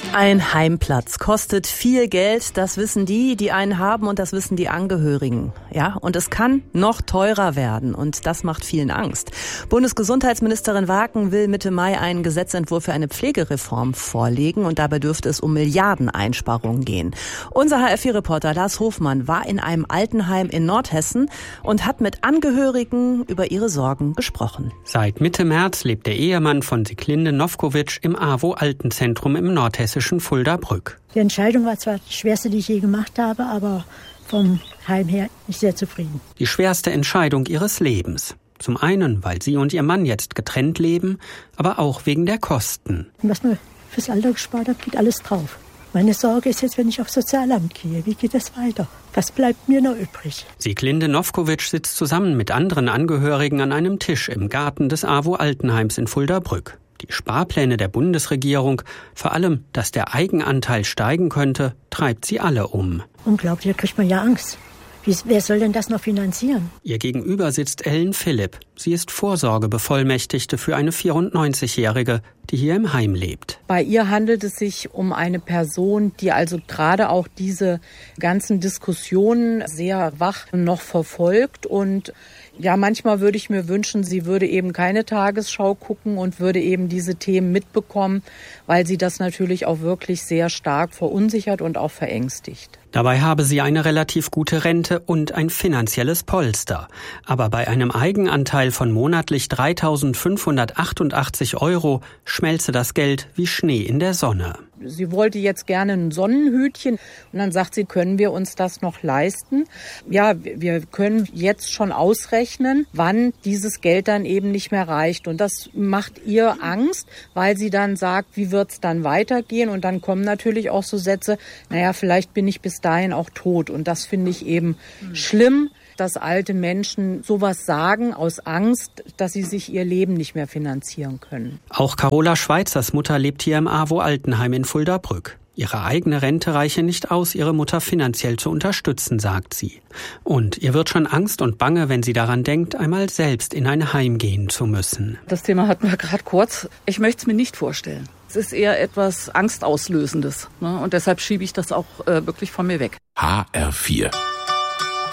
Ein Heimplatz kostet viel Geld, das wissen die einen haben und das wissen die Angehörigen. Ja, und es kann noch teurer werden und das macht vielen Angst. Bundesgesundheitsministerin Waken will Mitte Mai einen Gesetzentwurf für eine Pflegereform vorlegen und dabei dürfte es um Milliardeneinsparungen gehen. Unser HR4-Reporter Lars Hofmann war in einem Altenheim in Nordhessen und hat mit Angehörigen über ihre Sorgen gesprochen. Seit Mitte März lebt der Ehemann von Sieglinde Nowkowitsch im AWO-Altenzentrum im nordhessischen Fulda-Brück. Die Entscheidung war zwar die schwerste, die ich je gemacht habe, aber vom Heim her bin ich sehr zufrieden. Die schwerste Entscheidung ihres Lebens. Zum einen, weil sie und ihr Mann jetzt getrennt leben, aber auch wegen der Kosten. Was man fürs Alter gespart hat, geht alles drauf. Meine Sorge ist jetzt, wenn ich aufs Sozialamt gehe, wie geht das weiter? Was bleibt mir noch übrig? Sieglinde Nowkowitsch sitzt zusammen mit anderen Angehörigen an einem Tisch im Garten des AWO-Altenheims in Fulda-Brück. Die Sparpläne der Bundesregierung, vor allem, dass der Eigenanteil steigen könnte, treibt sie alle um. Unglaublich, da kriegt man ja Angst. Wer soll denn das noch finanzieren? Ihr gegenüber sitzt Ellen Philipp. Sie ist Vorsorgebevollmächtigte für eine 94-Jährige, die hier im Heim lebt. Bei ihr handelt es sich um eine Person, die also gerade auch diese ganzen Diskussionen sehr wach noch verfolgt. Und ja, manchmal würde ich mir wünschen, sie würde eben keine Tagesschau gucken und würde eben diese Themen mitbekommen, weil sie das natürlich auch wirklich sehr stark verunsichert und auch verängstigt. Dabei habe sie eine relativ gute Rente und ein finanzielles Polster. Aber bei einem Eigenanteil von monatlich 3.588 € schmelze das Geld wie Schnee in der Sonne. Sie wollte jetzt gerne ein Sonnenhütchen und dann sagt sie, können wir uns das noch leisten? Ja, wir können jetzt schon ausrechnen, wann dieses Geld dann eben nicht mehr reicht. Und das macht ihr Angst, weil sie dann sagt, wie wird's dann weitergehen? Und dann kommen natürlich auch so Sätze, naja, vielleicht bin ich bis dahin auch tot. Und das finde ich eben schlimm, dass alte Menschen sowas sagen aus Angst, dass sie sich ihr Leben nicht mehr finanzieren können. Auch Carola Schweizers Mutter lebt hier im AWO-Altenheim in Fulda-Brück. Ihre eigene Rente reiche nicht aus, ihre Mutter finanziell zu unterstützen, sagt sie. Und ihr wird schon Angst und Bange, wenn sie daran denkt, einmal selbst in ein Heim gehen zu müssen. Das Thema hatten wir gerade kurz. Ich möchte es mir nicht vorstellen. Es ist eher etwas Angstauslösendes, ne? Und deshalb schiebe ich das auch wirklich von mir weg. HR4